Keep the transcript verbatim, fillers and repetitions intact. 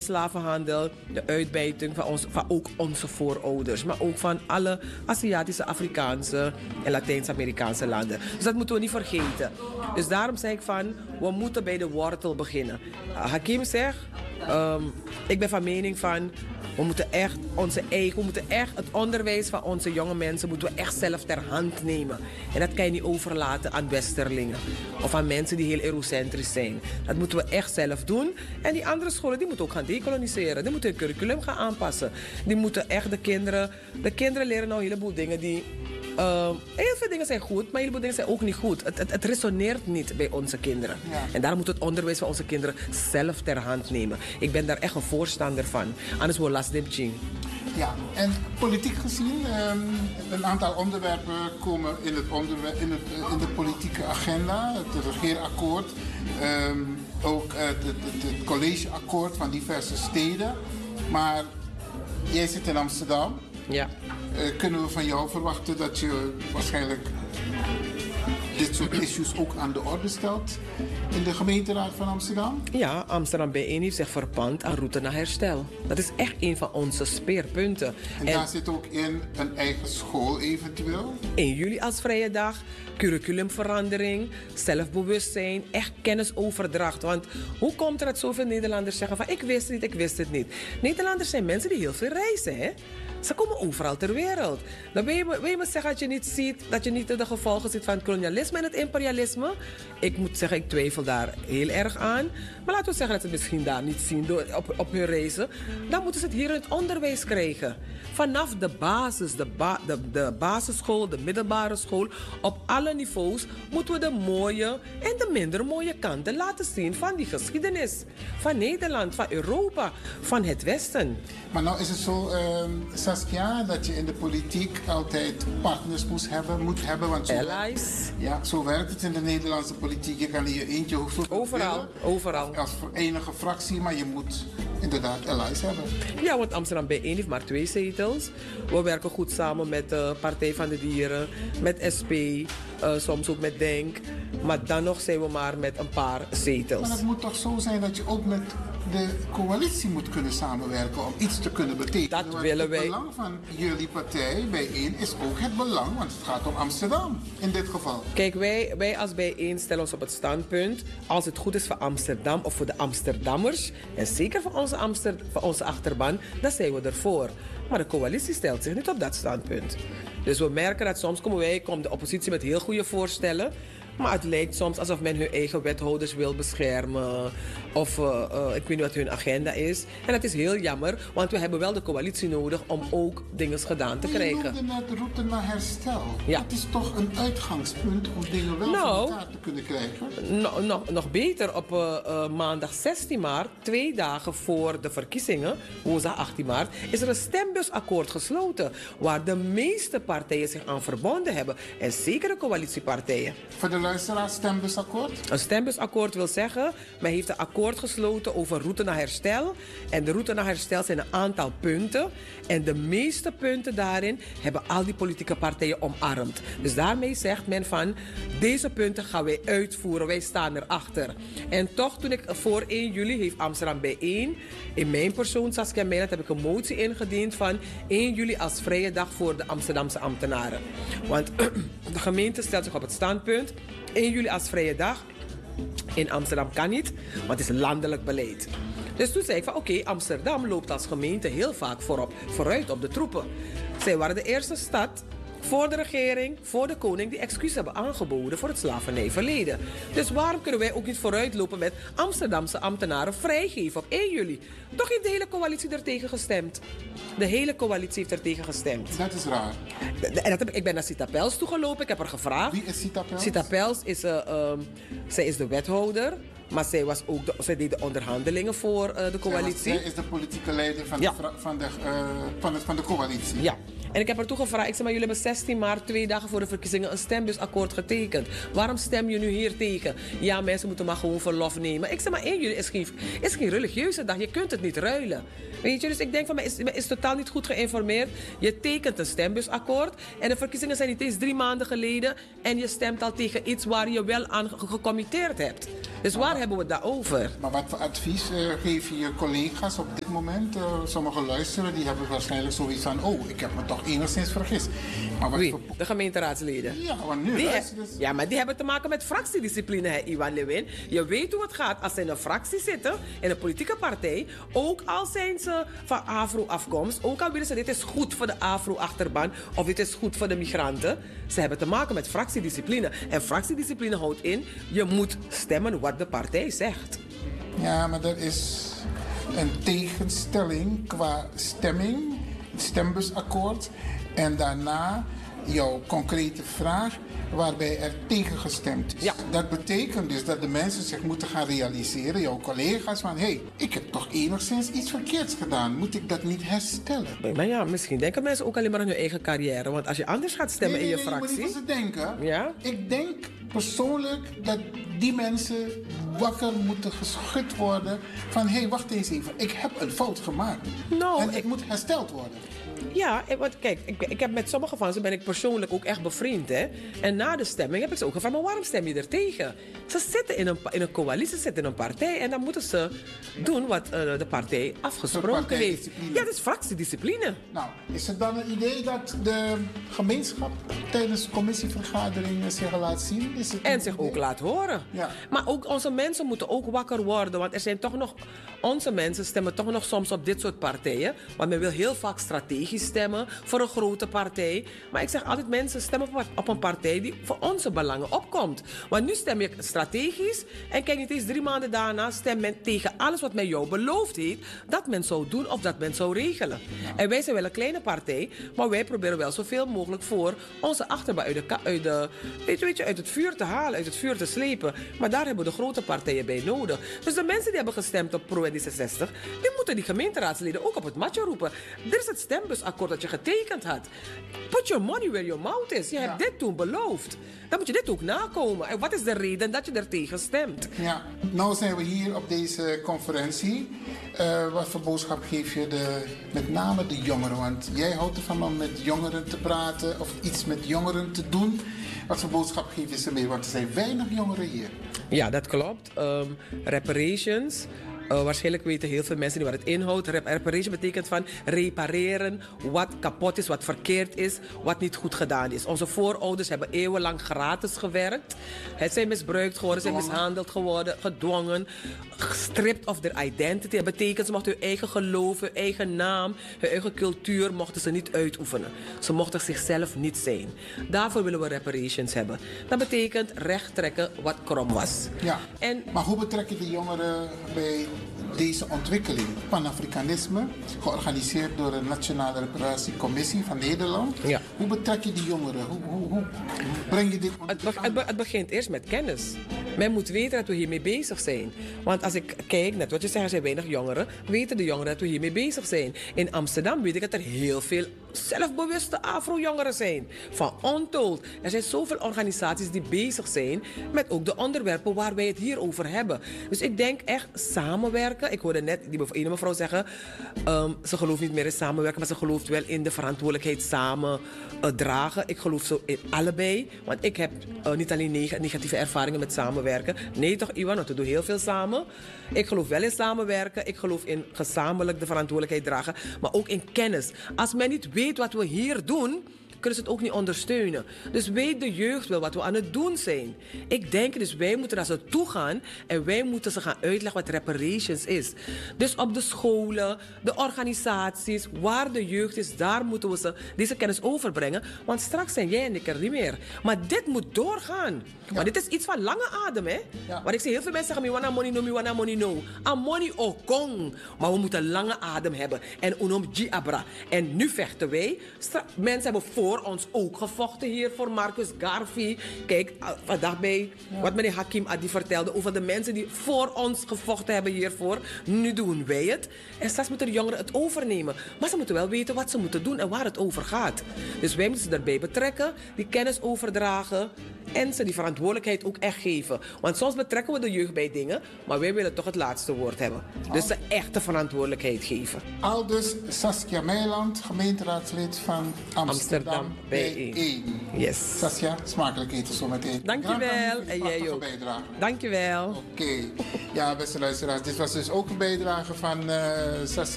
slavenhandel, de uitbuiting van, ons, van ook onze voorouders, maar ook van alle Aziatische, Afrikaanse en Latijns-Amerikaanse landen. Dus dat moeten we niet vergeten. Dus daarom zeg ik van, we moeten bij de wortel beginnen. Hakim zegt, um, ik ben van mening van, we moeten echt onze eigen, we moeten echt het onderwijs van onze jonge mensen moeten we echt zelf ter hand nemen. En dat kan je niet overlaten aan westerlingen of aan mensen die heel eurocentrisch zijn. Dat moeten we echt zelf doen. En die andere scholen die moeten ook gaan decoloniseren. Die moeten hun curriculum gaan aanpassen. Die moeten echt de kinderen, de kinderen leren nou een heleboel dingen die... Uh, heel veel dingen zijn goed, maar een heleboel dingen zijn ook niet goed. Het, het, het resoneert niet bij onze kinderen. Ja. En daarom moet het onderwijs van onze kinderen zelf ter hand nemen. Ik ben daar echt een voorstander van. Anders wordt last dipching. Ja, en politiek gezien, um, een aantal onderwerpen komen in, het onderwer- in, het, in de politieke agenda. Het regeerakkoord, um, ook uh, het, het, het collegeakkoord van diverse steden. Maar jij zit in Amsterdam. Ja. Uh, kunnen we van jou verwachten dat je waarschijnlijk dit soort issues ook aan de orde stelt in de gemeenteraad van Amsterdam? Ja, Amsterdam bijeen heeft zich verpand aan route naar herstel. Dat is echt een van onze speerpunten. En, en daar zit ook in een eigen school eventueel? één juli als vrije dag, curriculumverandering, zelfbewustzijn, echt kennisoverdracht. Want hoe komt het dat zoveel Nederlanders zeggen van ik wist het niet, ik wist het niet. Nederlanders zijn mensen die heel veel reizen, hè? Ze komen overal ter wereld. Dan wil je, wil je me zeggen dat je niet ziet, dat je niet de gevolgen ziet van het kolonialisme en het imperialisme. Ik moet zeggen, ik twijfel daar heel erg aan. Maar laten we zeggen dat ze het misschien daar niet zien door, op, op hun reizen. Dan moeten ze het hier in het onderwijs krijgen. Vanaf de basis, de, ba, de, de basisschool, de middelbare school, op alle niveaus moeten we de mooie en de minder mooie kanten laten zien van die geschiedenis. Van Nederland, van Europa, van het Westen. Maar nou is het zo, uh, Saskia, dat je in de politiek altijd partners moest hebben, moet hebben. Want zo allies. Werkt, ja, zo werkt het in de Nederlandse politiek. Je kan in je eentje hoeveel overal, willen, overal. Als enige fractie, maar je moet inderdaad allies hebben. Ja, want Amsterdam bijeen heeft maar twee zetels. We werken goed samen met de Partij van de Dieren, met S P, uh, soms ook met Denk. Maar dan nog zijn we maar met een paar zetels. Maar het moet toch zo zijn dat je ook met de coalitie moet kunnen samenwerken om iets te kunnen betekenen. Dat want willen het wij. Het belang van jullie partij bijeen is ook het belang, want het gaat om Amsterdam in dit geval. Kijk, wij, wij als bijeen stellen ons op het standpunt, als het goed is voor Amsterdam of voor de Amsterdammers, en zeker voor onze, Amster, voor onze achterban, dan zijn we ervoor. Maar de coalitie stelt zich niet op dat standpunt. Dus we merken dat soms komen wij, komt de oppositie met heel goede voorstellen. Maar het lijkt soms alsof men hun eigen wethouders wil beschermen. Of uh, uh, ik weet niet wat hun agenda is. En dat is heel jammer, want we hebben wel de coalitie nodig om ook dingen gedaan te maar krijgen. Je noemde net route naar herstel. Ja. Dat is toch een uitgangspunt om dingen wel nou, voor elkaar te kunnen krijgen? No, nog, nog beter, op uh, uh, maandag zestien maart, twee dagen voor de verkiezingen, woensdag achttien maart, is er een stembusakkoord gesloten. Waar de meeste partijen zich aan verbonden hebben. En zeker de coalitiepartijen. Voor de luisteraar, stembusakkoord? Een stembusakkoord wil zeggen, men heeft een akkoord gesloten over route naar herstel. En de route naar herstel zijn een aantal punten. En de meeste punten daarin hebben al die politieke partijen omarmd. Dus daarmee zegt men van, deze punten gaan wij uitvoeren, wij staan erachter. En toch, toen ik voor één juli heeft Amsterdam bijeen, in mijn persoon, Saskia Meijland, heb ik een motie ingediend van één juli als vrije dag voor de Amsterdamse ambtenaren. Want de gemeente stelt zich op het standpunt, één juli als vrije dag. In Amsterdam kan niet, want het is landelijk beleid. Dus toen zei ik van oké, okay, Amsterdam loopt als gemeente heel vaak voorop, vooruit op de troepen. Zij waren de eerste stad voor de regering, voor de koning, die excuus hebben aangeboden voor het slavernijverleden. Dus waarom kunnen wij ook niet vooruitlopen met Amsterdamse ambtenaren vrijgeven op één juli? Toch heeft de hele coalitie er tegen gestemd. De hele coalitie heeft er tegen gestemd. Dat is raar. En dat heb, ik ben naar Sita Pels toegelopen, ik heb haar gevraagd. Wie is Sita Pels? Sita Pels is, uh, um, zij is de wethouder. Maar zij, was ook de, zij deed de onderhandelingen voor uh, de coalitie. Zij, was, zij is de politieke leider van, ja. de, van, de, uh, van, de, van de coalitie. Ja. En ik heb haar toe gevraagd, ik zeg maar, jullie hebben zestien maart, twee dagen voor de verkiezingen, een stembusakkoord getekend. Waarom stem je nu hier tegen? Ja, mensen moeten maar gewoon verlof nemen. Ik zeg maar, één juli is geen, is geen religieuze dag, je kunt het niet ruilen. Weet je, dus ik denk van, men is, men is totaal niet goed geïnformeerd. Je tekent een stembusakkoord en de verkiezingen zijn niet eens drie maanden geleden en je stemt al tegen iets waar je wel aan gecommitteerd hebt. Dus waar hebben we het daarover. Maar wat voor advies uh, geef je je collega's op dit moment? Uh, Sommigen luisteren, die hebben waarschijnlijk zoiets van... oh, ik heb me toch enigszins vergist. Maar wat Wie? voor... De gemeenteraadsleden? Ja, want nu die luisteren he- Ja, maar die hebben te maken met fractiediscipline, hè, Iwan Lewin. Je weet hoe het gaat als ze in een fractie zitten, in een politieke partij. Ook al zijn ze van Afro-afkomst. Ook al willen ze, dit is goed voor de Afro-achterban. Of dit is goed voor de migranten. Ze hebben te maken met fractiediscipline. En fractiediscipline houdt in, je moet stemmen wat de partij zegt. Ja, maar er is een tegenstelling qua stemming, het stembusakkoord. En daarna jouw concrete vraag waarbij er tegen gestemd is. Ja. Dat betekent dus dat de mensen zich moeten gaan realiseren, jouw collega's, van hé, hey, ik heb toch enigszins iets verkeerds gedaan. Moet ik dat niet herstellen? Maar ja, misschien denken mensen ook alleen maar aan hun eigen carrière. Want als je anders gaat stemmen nee, nee, in je nee, fractie... Nee, je moet niet wat ze denken. Ja? Ik denk persoonlijk dat die mensen wakker moeten geschud worden van hé, hey, wacht eens even, ik heb een fout gemaakt. Nou, en het ik- moet hersteld worden. Ja, ik- want kijk, ik, ik heb met sommige van ze ben ik persoonlijk ook echt bevriend. Hè? En na de stemming heb ik ze ook gevraagd, maar waarom stem je er tegen? Ze zitten in een, pa- in een coalitie, ze zitten in een partij en dan moeten ze doen wat eh, de partij afgesproken heeft. partijdiscipline. Ja, dat is fractiediscipline. Nou, is er dan een idee dat de gemeenschap tijdens commissievergaderingen zich laat zien? Is het En een zich idee? ook laat horen. Ja. Maar ook onze mensen moeten ook wakker worden. Want er zijn toch nog... Onze mensen stemmen toch nog soms op dit soort partijen. Want men wil heel vaak strategisch stemmen voor een grote partij. Maar ik zeg altijd, mensen stemmen op, op een partij die voor onze belangen opkomt. Want nu stem je strategisch. En kijk niet eens drie maanden daarna stemt men tegen alles wat men jou beloofd heeft. Dat men zou doen of dat men zou regelen. En wij zijn wel een kleine partij. Maar wij proberen wel zoveel mogelijk voor onze achterban uit, de, ka- uit, de, weet je, weet je, uit het vuur te halen. Uit het vuur te slepen. Maar daar hebben we de grote partijen bij nodig. Dus de mensen die hebben gestemd op Pro en D zesenzestig, die moeten die gemeenteraadsleden ook op het matje roepen. Dit is het stembusakkoord dat je getekend had. Put your money where your mouth is. Je Ja. hebt dit toen beloofd. Dan moet je dit ook nakomen. En wat is de reden dat je er tegen stemt? Ja, nou zijn we hier op deze conferentie. Uh, wat voor boodschap geef je de, met name de jongeren? Want jij houdt ervan om met jongeren te praten of iets met jongeren te doen. Wat voor boodschap geef je ze mee? Want er zijn weinig jongeren hier. Ja, dat klopt. Um, reparations. Uh, waarschijnlijk weten heel veel mensen niet wat het inhoudt. Rep- reparation betekent van repareren wat kapot is, wat verkeerd is, wat niet goed gedaan is. Onze voorouders hebben eeuwenlang gratis gewerkt. Het zijn misbruikt geworden, zijn mishandeld geworden, gedwongen, gestript of their identity. Dat betekent ze mochten hun eigen geloof, hun eigen naam, hun eigen cultuur mochten ze niet uitoefenen. Ze mochten zichzelf niet zijn. Daarvoor willen we reparations hebben. Dat betekent recht trekken wat krom was. Ja, En maar hoe betrek je de jongeren bij deze ontwikkeling? Panafricanisme, georganiseerd door de Nationale Reparatiecommissie van Nederland. Ja. Hoe betrek je die jongeren? Hoe, hoe, hoe breng je dit onder Het, de be- het, be- het begint eerst met kennis. Men moet weten dat we hiermee bezig zijn. Want als ik kijk, net wat je zegt, er zijn weinig jongeren. Weten de jongeren dat we hiermee bezig zijn. In Amsterdam weet ik dat er heel veel zelfbewuste Afro-jongeren zijn. Van Untold. Er zijn zoveel organisaties die bezig zijn met ook de onderwerpen waar wij het hier over hebben. Dus ik denk echt samenwerken. Ik hoorde net die mev- ene mevrouw zeggen, um, ze gelooft niet meer in samenwerken, maar ze gelooft wel in de verantwoordelijkheid samen uh, dragen. Ik geloof zo in allebei. Want ik heb uh, niet alleen neg- negatieve ervaringen met samenwerken. Nee toch, Iwan, want we doen heel veel samen. Ik geloof wel in samenwerken. Ik geloof in gezamenlijk de verantwoordelijkheid dragen. Maar ook in kennis. Als men niet weet wat we hier doen, kunnen ze het ook niet ondersteunen. Dus weet de jeugd wel wat we aan het doen zijn. Ik denk dus wij moeten naar ze toe gaan en wij moeten ze gaan uitleggen wat reparations is. Dus op de scholen, de organisaties, waar de jeugd is, daar moeten we ze deze kennis overbrengen. Want straks zijn jij en ik er niet meer. Maar dit moet doorgaan. Ja. Maar dit is iets van lange adem, hè? Ja. Want ik zie heel veel mensen zeggen, mi wana money no, mi wana money no. A money okong. Maar we moeten lange adem hebben. En unom ji abra. En nu vechten wij. Stra- mensen hebben voor ons ook gevochten hier voor Marcus Garvey. Kijk, uh, vandaag bij ja. wat meneer Hakim Adi vertelde over de mensen die voor ons gevochten hebben hiervoor. Nu doen wij het. En straks moeten de jongeren het overnemen. Maar ze moeten wel weten wat ze moeten doen en waar het over gaat. Dus wij moeten ze daarbij betrekken, die kennis overdragen en ze die verantwoordelijkheid ook echt geven. Want soms betrekken we de jeugd bij dingen, maar wij willen toch het laatste woord hebben. Dus ze echt de verantwoordelijkheid geven. Aldus Saskia Meiland, gemeenteraadslid van Amsterdam. Gram bijeen. Yes. Saskia, smakelijk eten zo meteen. Dankjewel. En jij ook. Bijdrage. Dankjewel. Oké. Okay. Ja, beste luisteraars, dit was dus ook een bijdrage van uh, Saskia.